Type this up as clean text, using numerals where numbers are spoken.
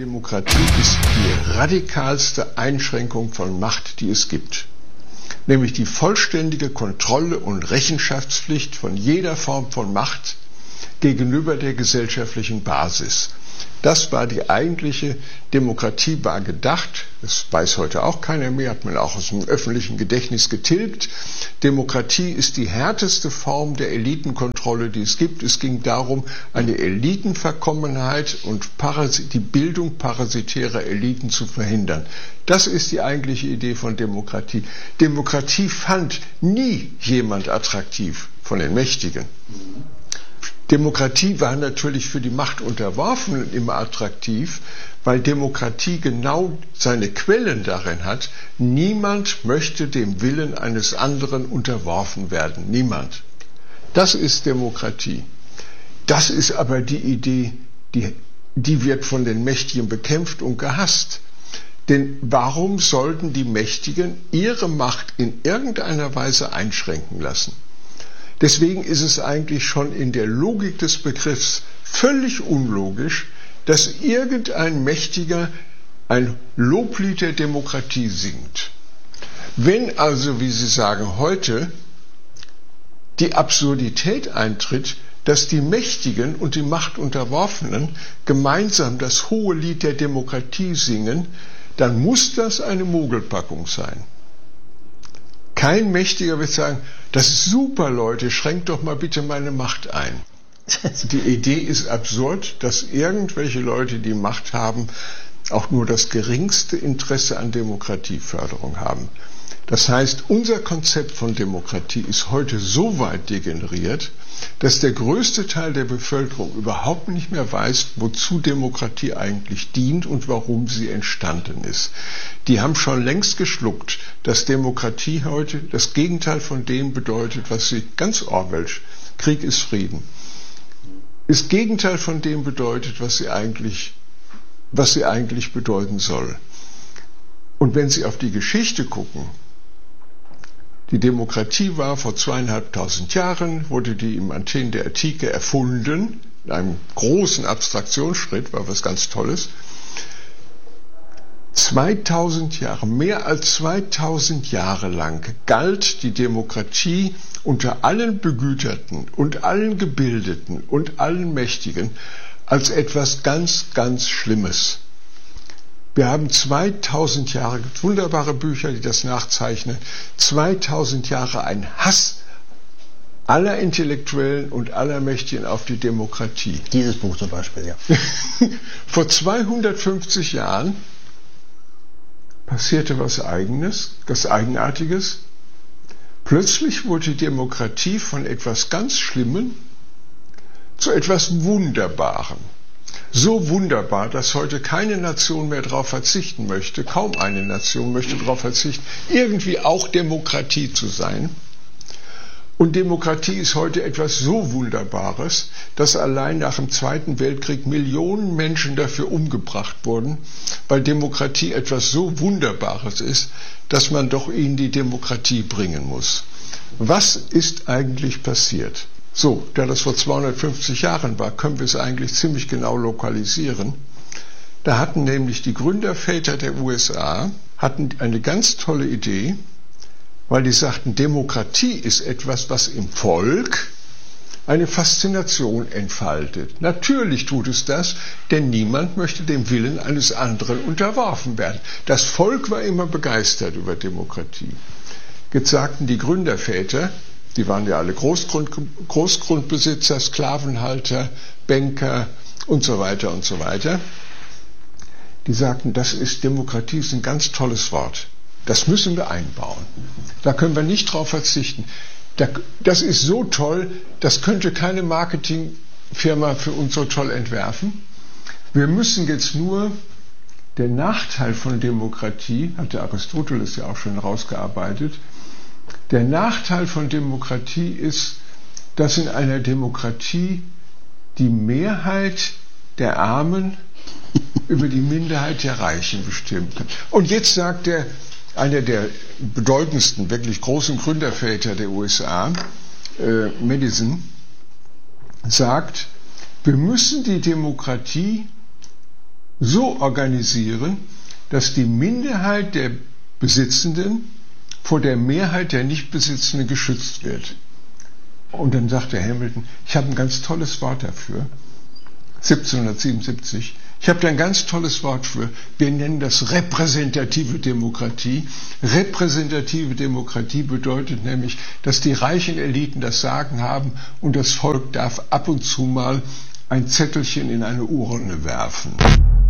Demokratie ist die radikalste Einschränkung von Macht, die es gibt. Nämlich die vollständige Kontrolle und Rechenschaftspflicht von jeder Form von Macht gegenüber der gesellschaftlichen Basis. Das war die eigentliche Demokratie, war gedacht. Das weiß heute auch keiner mehr, hat man auch aus dem öffentlichen Gedächtnis getilgt. Demokratie ist die härteste Form der Elitenkontrolle, die es gibt. Es ging darum, eine Elitenverkommenheit und die Bildung parasitärer Eliten zu verhindern. Das ist die eigentliche Idee von Demokratie. Demokratie fand nie jemand attraktiv von den Mächtigen. Demokratie war natürlich für die Machtunterworfenen immer attraktiv, weil Demokratie genau seine Quellen darin hat, niemand möchte dem Willen eines anderen unterworfen werden. Niemand. Das ist Demokratie. Das ist aber die Idee, die wird von den Mächtigen bekämpft und gehasst. Denn warum sollten die Mächtigen ihre Macht in irgendeiner Weise einschränken lassen? Deswegen ist es eigentlich schon in der Logik des Begriffs völlig unlogisch, dass irgendein Mächtiger ein Loblied der Demokratie singt. Wenn also, wie Sie sagen, heute die Absurdität eintritt, dass die Mächtigen und die Machtunterworfenen gemeinsam das hohe Lied der Demokratie singen, dann muss das eine Mogelpackung sein. Kein Mächtiger wird sagen, das ist super, Leute, schränkt doch mal bitte meine Macht ein. Die Idee ist absurd, dass irgendwelche Leute, die Macht haben, auch nur das geringste Interesse an Demokratieförderung haben. Das heißt, unser Konzept von Demokratie ist heute so weit degeneriert, dass der größte Teil der Bevölkerung überhaupt nicht mehr weiß, wozu Demokratie eigentlich dient und warum sie entstanden ist. Die haben schon längst geschluckt, dass Demokratie heute das Gegenteil von dem bedeutet, was sie ganz Orwellsch, Krieg ist Frieden, das Gegenteil von dem bedeutet, was sie eigentlich bedeuten soll. Und wenn Sie auf die Geschichte gucken, die Demokratie war vor 2500 Jahren, wurde die im Athen der Antike erfunden, in einem großen Abstraktionsschritt, war was ganz Tolles. 2000 Jahre, mehr als 2000 Jahre lang galt die Demokratie unter allen Begüterten und allen Gebildeten und allen Mächtigen als etwas ganz, ganz Schlimmes. Wir haben 2000 Jahre, wunderbare Bücher, die das nachzeichnen, 2000 Jahre ein Hass aller Intellektuellen und aller Mächtigen auf die Demokratie. Dieses Buch zum Beispiel, ja. Vor 250 Jahren passierte was Eigenartiges. Plötzlich wurde die Demokratie von etwas ganz Schlimmem zu etwas Wunderbarem. So wunderbar, dass heute keine Nation mehr darauf verzichten möchte, kaum eine Nation möchte darauf verzichten, irgendwie auch Demokratie zu sein. Und Demokratie ist heute etwas so Wunderbares, dass allein nach dem Zweiten Weltkrieg Millionen Menschen dafür umgebracht wurden, weil Demokratie etwas so Wunderbares ist, dass man doch ihnen die Demokratie bringen muss. Was ist eigentlich passiert? So, da das vor 250 Jahren war, können wir es eigentlich ziemlich genau lokalisieren. Da hatten nämlich die Gründerväter der USA eine ganz tolle Idee, weil die sagten, Demokratie ist etwas, was im Volk eine Faszination entfaltet. Natürlich tut es das, denn niemand möchte dem Willen eines anderen unterworfen werden. Das Volk war immer begeistert über Demokratie. Jetzt sagten die Gründerväter, die waren ja alle Großgrundbesitzer, Sklavenhalter, Banker und so weiter und so weiter. Die sagten, Demokratie ist ein ganz tolles Wort. Das müssen wir einbauen. Da können wir nicht drauf verzichten. Das ist so toll, das könnte keine Marketingfirma für uns so toll entwerfen. Wir müssen jetzt nur den Nachteil von Demokratie, hat der Aristoteles ja auch schon rausgearbeitet, der Nachteil von Demokratie ist, dass in einer Demokratie die Mehrheit der Armen über die Minderheit der Reichen bestimmt kann. Und jetzt sagt einer der bedeutendsten, wirklich großen Gründerväter der USA, Madison, sagt, wir müssen die Demokratie so organisieren, dass die Minderheit der Besitzenden vor der Mehrheit der Nichtbesitzenden geschützt wird. Und dann sagte Hamilton, ich habe ein ganz tolles Wort dafür, 1777, ich habe da ein ganz tolles Wort für, wir nennen das repräsentative Demokratie. Repräsentative Demokratie bedeutet nämlich, dass die reichen Eliten das Sagen haben und das Volk darf ab und zu mal ein Zettelchen in eine Urne werfen.